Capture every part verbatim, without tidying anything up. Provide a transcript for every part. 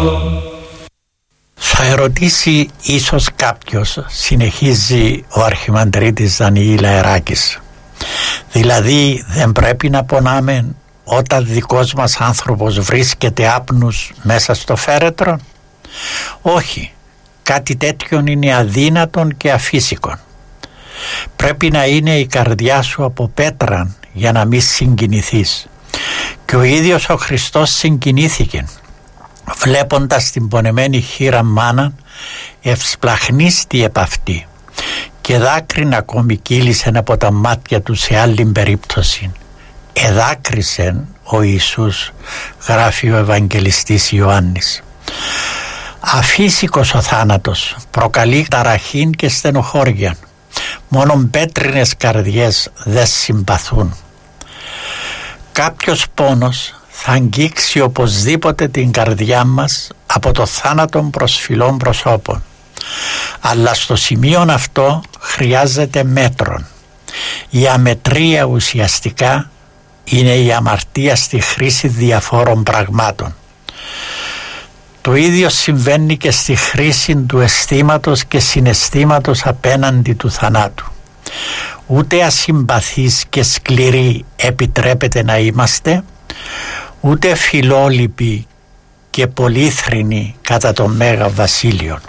Θα ερωτήσει ίσως κάποιος, συνεχίζει ο αρχιμανδρίτης Δανιήλ Αεράκης, δηλαδή δεν πρέπει να πονάμε όταν δικός μας άνθρωπος βρίσκεται άπνους μέσα στο φέρετρο? Όχι, κάτι τέτοιον είναι αδύνατον και αφύσικον. Πρέπει να είναι η καρδιά σου από πέτραν για να μην συγκινηθείς. Και ο ίδιος ο Χριστός συγκινήθηκε βλέποντας την πονεμένη χείρα μάνα ευσπλαχνίστη επ' αυτή, και δάκρυν ακόμη κύλησεν από τα μάτια του σε άλλη περίπτωση. Εδάκρυσεν ο Ιησούς, γράφει ο Ευαγγελιστής Ιωάννης. Αφύσικος ο θάνατος, προκαλεί ταραχήν και στενοχώρια. Μόνον πέτρινες καρδιές δεν συμπαθούν. Κάποιος πόνος θα αγγίξει οπωσδήποτε την καρδιά μας από το θάνατον προσφυλών προσώπων, αλλά στο σημείο αυτό χρειάζεται μέτρον. Η αμετρία ουσιαστικά είναι η αμαρτία στη χρήση διαφόρων πραγμάτων. Το ίδιο συμβαίνει και στη χρήση του αισθήματος και συναισθήματος απέναντι του θανάτου. Ούτε ασυμπαθείς και σκληροί επιτρέπεται να είμαστε, ούτε φιλόλυποι και πολύθρηνοι κατά το Μέγα Βασίλειο.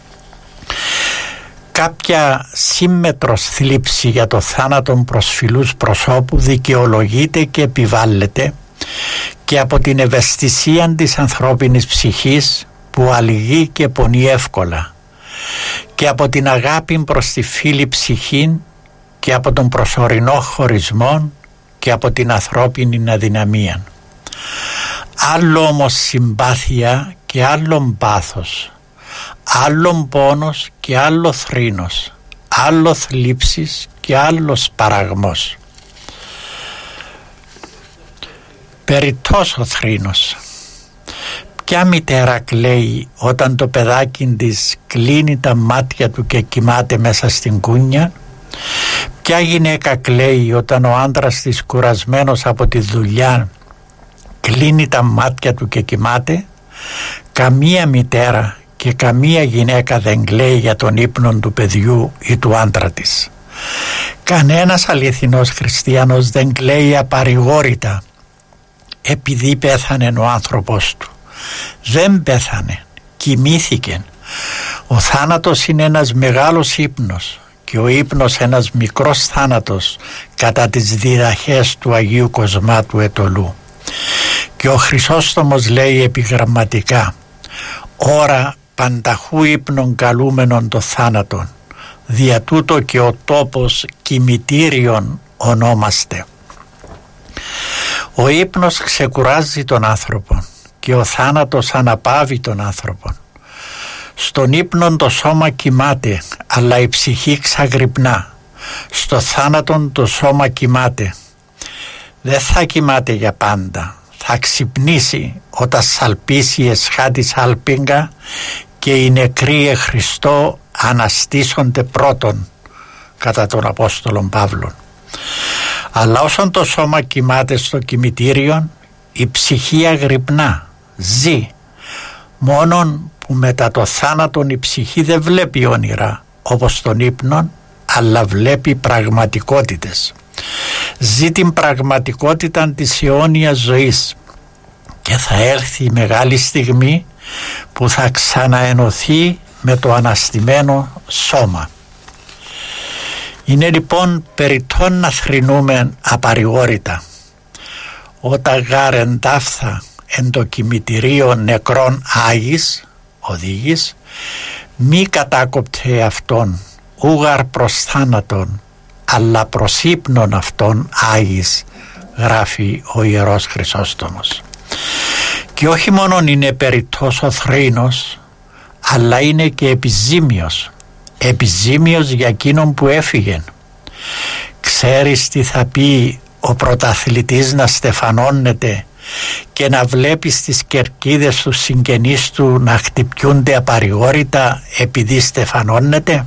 Κάποια σύμμετρος θλίψη για το θάνατον προσφυλούς προσώπου δικαιολογείται και επιβάλλεται και από την ευαισθησία της ανθρώπινης ψυχής που αλυγεί και πονεί εύκολα, και από την αγάπη προς τη φίλη ψυχή, και από τον προσωρινό χωρισμό, και από την ανθρώπινη αδυναμία. Άλλο όμως συμπάθεια και άλλον πάθος, άλλον πόνος και άλλο θρήνος, άλλο θλίψης και άλλος παραγμός. Περιττός ο θρήνος. Ποια μητέρα κλαίει όταν το παιδάκι της κλείνει τα μάτια του και κοιμάται μέσα στην κούνια? Ποια γυναίκα κλαίει όταν ο άντρας της, κουρασμένος από τη δουλειά, κλείνει τα μάτια του και κοιμάται? Καμία μητέρα και καμία γυναίκα δεν κλαίει για τον ύπνο του παιδιού ή του άντρα της. Κανένας αληθινός χριστιανός δεν κλαίει απαρηγόρητα επειδή πέθανε ο άνθρωπος του. Δεν πέθανε, κοιμήθηκε. Ο θάνατος είναι ένας μεγάλος ύπνος και ο ύπνος ένας μικρός θάνατος κατά τις διδαχές του Αγίου Κοσμά του Ετωλού. Και ο Χρυσόστομος λέει επιγραμματικά: «Ώρα πανταχού ύπνον καλούμενον το θάνατον, δια τούτο και ο τόπος κημητήριον ονόμαστε». Ο ύπνος ξεκουράζει τον άνθρωπο και ο θάνατος αναπαύει τον άνθρωπο. Στον ύπνον το σώμα κοιμάται, αλλά η ψυχή ξαγρυπνά. Στο θάνατον το σώμα κοιμάται. Δεν θα κοιμάται για πάντα. Θα ξυπνήσει όταν σαλπίσει η εσχά της άλπιγγα και οι νεκροί εν Χριστώ αναστήσονται πρώτον, κατά τον Απόστολον Παύλον. Αλλά όσον το σώμα κοιμάται στο κημητήριο, η ψυχή αγρυπνά, ζει. Μόνον που μετά το θάνατον η ψυχή δεν βλέπει όνειρα όπως τον ύπνον, αλλά βλέπει πραγματικότητες. Ζει την πραγματικότητα της αιώνιας ζωής και θα έρθει η μεγάλη στιγμή που θα ξαναενωθεί με το αναστημένο σώμα. Είναι λοιπόν περιττόν να θρηνούμε απαρηγόρητα. Όταν γάρ εντάφθα εν το κημητηρίο νεκρών Άγης, οδήγης, μη κατάκοπτε αυτόν, ούγαρ προς θάνατον, αλλά προς ύπνον αυτόν Άγης, γράφει ο Ιερός Χρυσόστομος. Και όχι μόνον είναι περιττός ο θρήνος, αλλά είναι και επιζήμιος. Επιζήμιος για εκείνον που έφυγε. Ξέρεις τι θα πει ο πρωταθλητής να στεφανώνεται και να βλέπει στις κερκίδες του συγγενείς του να χτυπιούνται απαρηγόρητα επειδή στεφανώνεται?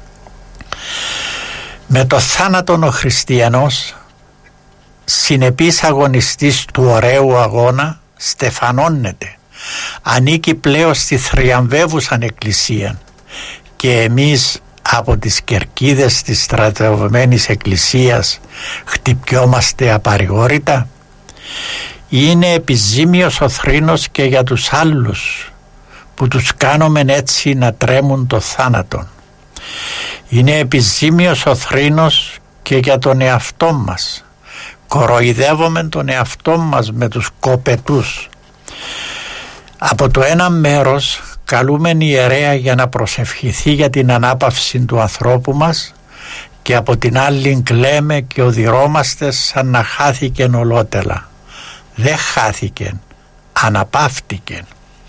Με το θάνατον ο χριστιανός, συνεπής αγωνιστής του ωραίου αγώνα, στεφανώνεται, ανήκει πλέον στη θριαμβεύουσαν εκκλησία και εμείς από τις κερκίδες της στρατευμένης εκκλησίας χτυπιόμαστε απαρηγόρητα. Είναι επιζήμιος ο θρήνος και για τους άλλους που τους κάνουμε έτσι να τρέμουν το θάνατον. Είναι επιζήμιος ο θρήνος και για τον εαυτό μας. Κοροϊδεύουμε τον εαυτό μας με τους κοπετούς. Από το ένα μέρος καλούμεν ιερέα για να προσευχηθεί για την ανάπαυση του ανθρώπου μας και από την άλλη κλαίμε και οδυρώμαστε σαν να χάθηκεν ολότελα. Δεν χάθηκεν, αναπαύτηκεν.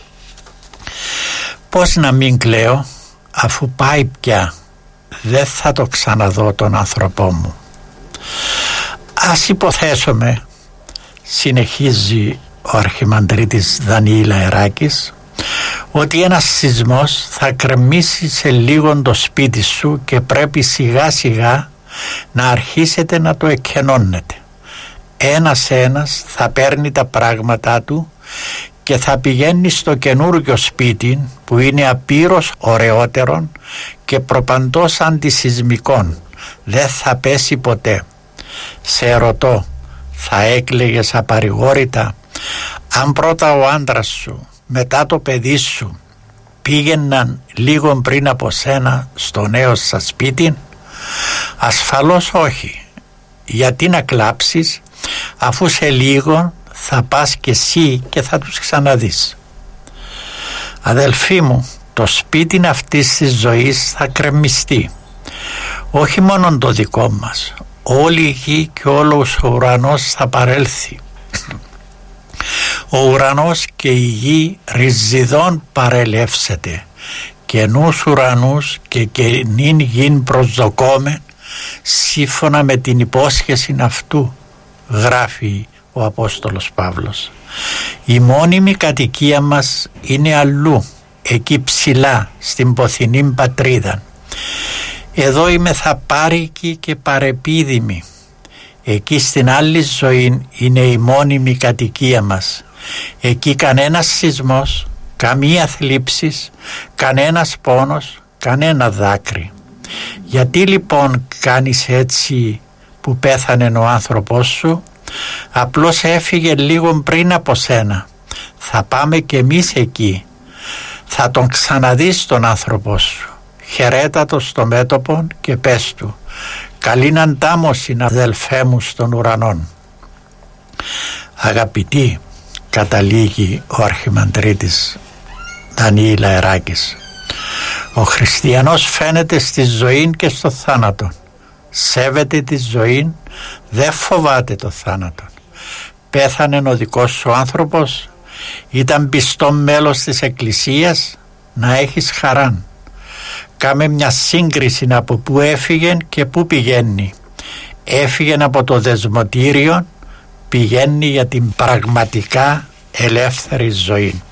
Πώς να μην κλαίω αφού πάει πια, δεν θα το ξαναδώ τον άνθρωπό μου. Ας υποθέσουμε, συνεχίζει ο αρχιμανδρίτης Δανιήλ Αεράκης, ότι ένας σεισμός θα κρεμίσει σε λίγο το σπίτι σου και πρέπει σιγά σιγά να αρχίσετε να το εκκαινώνετε. Ένας ένας θα παίρνει τα πράγματά του και θα πηγαίνει στο καινούργιο σπίτι που είναι απείρως ωραιότερον και προπαντός αντισυσμικών. Δεν θα πέσει ποτέ. Σε ρωτώ, θα έκλαιγες απαρηγόρητα αν πρώτα ο άντρας σου μετά το παιδί σου πήγαιναν λίγο πριν από σένα στο νέο σας σπίτι? Ασφαλώς όχι. Γιατί να κλάψεις αφού σε λίγο θα πας και εσύ και θα τους ξαναδείς. Αδελφοί μου, το σπίτι αυτής της ζωής θα κρεμιστεί. Όχι μόνο το δικό μας, όλη η γη και όλος ο ουρανός θα παρέλθει. Ο ουρανός και η γη ριζιδών παρελεύσεται, καινούς ουρανούς και καινήν γην προσδοκόμεν σύμφωνα με την υπόσχεση αυτού, γράφει ο Απόστολος Παύλος. Η μόνιμη κατοικία μας είναι αλλού, εκεί ψηλά στην ποθηνή πατρίδα. Εδώ είμαι θα πάρικη και παρεπίδημη. Εκεί στην άλλη ζωή είναι η μόνιμη κατοικία μας. Εκεί κανένας σεισμός, καμία θλίψης, κανένας πόνος, κανένα δάκρυ. Γιατί λοιπόν κάνεις έτσι που πέθανε ο άνθρωπός σου? Απλώς έφυγε λίγο πριν από σένα. Θα πάμε κι εμείς εκεί. Θα τον ξαναδείς τον άνθρωπό σου. Χαιρέτα το στο μέτωπο και πες του, καλήν αντάμωση αδελφέ μου στον ουρανόν. Αγαπητοί, καταλήγει ο αρχιμανδρίτης Δανιήλ Αεράκης, ο χριστιανός φαίνεται στη ζωή και στο θάνατο. Σέβεται τη ζωή, δεν φοβάται το θάνατο. Πέθανε ο δικός σου άνθρωπος, ήταν πιστό μέλος της εκκλησίας, να έχεις χαράν. Κάμε μια σύγκριση από πού έφυγε και πού πηγαίνει. Έφυγε από το δεσμοτήριο, πηγαίνει για την πραγματικά ελεύθερη ζωή.